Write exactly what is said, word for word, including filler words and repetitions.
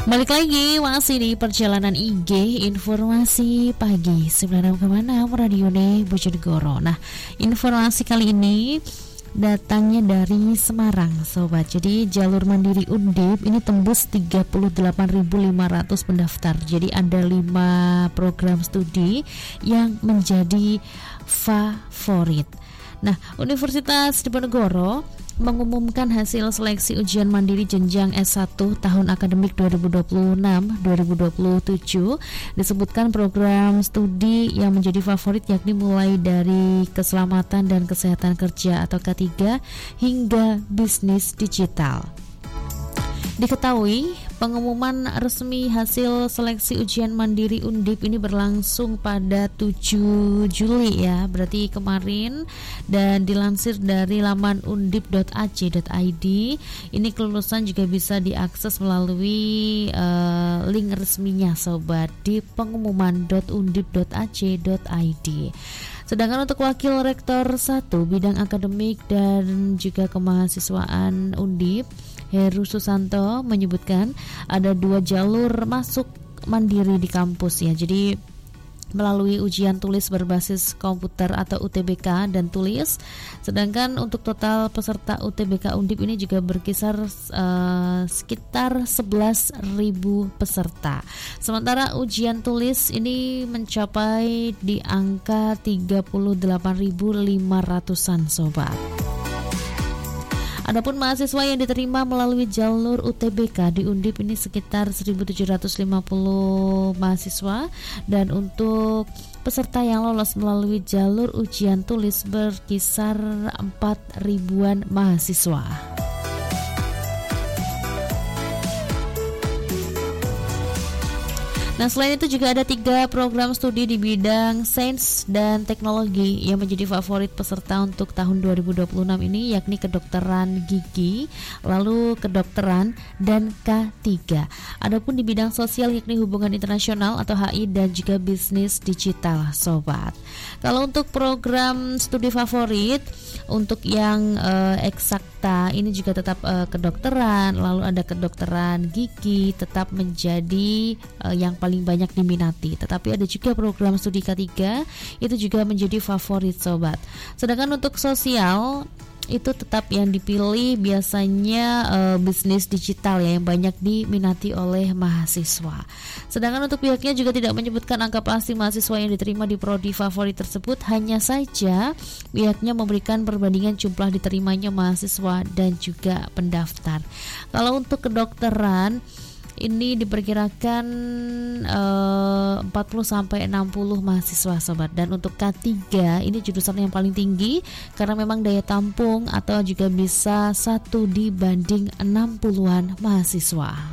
Balik lagi masih di perjalanan I G informasi pagi sembilan koma enam Radio Ne Bojonegoro. Nah, informasi kali ini datangnya dari Semarang, sobat. Jadi jalur mandiri Undip ini tembus tiga puluh delapan ribu lima ratus pendaftar. Jadi ada lima program studi yang menjadi favorit. Nah, Universitas Diponegoro mengumumkan hasil seleksi ujian mandiri jenjang S satu tahun akademik dua ribu dua puluh enam dua ribu dua puluh tujuh. Disebutkan program studi yang menjadi favorit yakni mulai dari keselamatan dan kesehatan kerja atau K tiga hingga bisnis digital. Diketahui pengumuman resmi hasil seleksi ujian mandiri Undip ini berlangsung pada tujuh Juli ya, berarti kemarin, dan dilansir dari laman undip dot a c dot i d. Ini kelulusan juga bisa diakses melalui uh, link resminya, sobat, di pengumuman dot undip dot a c dot i d. Sedangkan untuk Wakil Rektor satu Bidang Akademik dan juga Kemahasiswaan Undip, Heru Susanto, menyebutkan ada dua jalur masuk mandiri di kampus ya. Jadi melalui ujian tulis berbasis komputer atau U T B K dan tulis. Sedangkan untuk total peserta U T B K Undip ini juga berkisar uh, sekitar sebelas ribu peserta. Sementara ujian tulis ini mencapai di angka tiga puluh delapan ribu lima ratusan, sobat. Adapun mahasiswa yang diterima melalui jalur U T B K di Undip ini sekitar seribu tujuh ratus lima puluh mahasiswa, dan untuk peserta yang lolos melalui jalur ujian tulis berkisar empat ribuan mahasiswa. Nah, selain itu juga ada tiga program studi di bidang sains dan teknologi yang menjadi favorit peserta untuk tahun dua ribu dua puluh enam ini, yakni kedokteran gigi, lalu kedokteran, dan K tiga. Adapun di bidang sosial yakni hubungan internasional atau H I dan juga bisnis digital, sobat. Kalau untuk program studi favorit untuk yang uh, eksakta ini juga tetap uh, kedokteran, lalu ada kedokteran gigi tetap menjadi uh, yang paling banyak diminati. Tetapi ada juga program studi K tiga itu juga menjadi favorit, sobat. Sedangkan untuk sosial itu tetap yang dipilih biasanya uh, bisnis digital ya, yang banyak diminati oleh mahasiswa. Sedangkan untuk pihaknya juga tidak menyebutkan angka pasti mahasiswa yang diterima di prodi favorit tersebut, hanya saja pihaknya memberikan perbandingan jumlah diterimanya mahasiswa dan juga pendaftar. Kalau untuk kedokteran ini diperkirakan uh, empat puluh sampai enam puluh mahasiswa, sobat. Dan untuk K tiga ini jurusan yang paling tinggi karena memang daya tampung atau juga bisa satu dibanding enam puluhan mahasiswa.